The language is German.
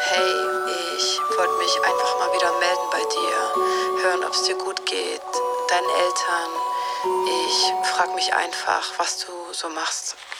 Hey, ich wollte mich einfach mal wieder melden bei dir, hören, ob es dir gut geht, deinen Eltern. Ich frage mich einfach, was du so machst.